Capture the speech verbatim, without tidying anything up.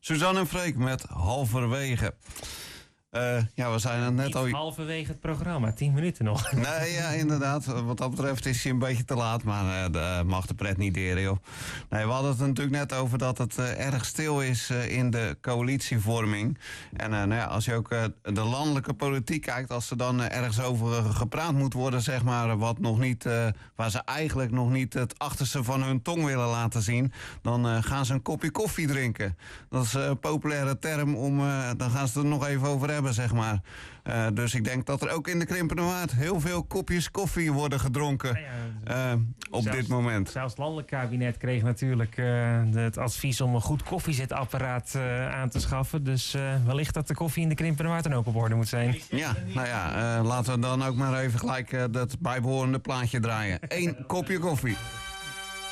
Suzanne en Freek met Halverwege. Uh, ja, we zijn er net Niet al... halverwege het programma, tien minuten nog. Nee, ja, inderdaad. Wat dat betreft is hij een beetje te laat, maar uh, mag de pret niet deren, joh. Nee, we hadden het natuurlijk net over dat het uh, erg stil is uh, in de coalitievorming. En uh, nou ja, als je ook uh, de landelijke politiek kijkt, als er dan uh, ergens over uh, gepraat moet worden, zeg maar, wat nog niet, uh, waar ze eigenlijk nog niet het achterste van hun tong willen laten zien, dan uh, gaan ze een kopje koffie drinken. Dat is een populaire term, om, uh, dan gaan ze het er nog even over hebben. Zeg maar. Uh, dus ik denk dat er ook in de Krimpende Waard heel veel kopjes koffie worden gedronken ja, ja, uh, op zelfs, dit moment. Zelfs het landelijk kabinet kreeg natuurlijk uh, het advies om een goed koffiezetapparaat uh, aan te schaffen. Dus uh, wellicht dat de koffie in de Krimpende Waard dan ook op orde moet zijn. Ja, nou ja, uh, laten we dan ook maar even gelijk uh, dat bijbehorende plaatje draaien. Eén kopje koffie.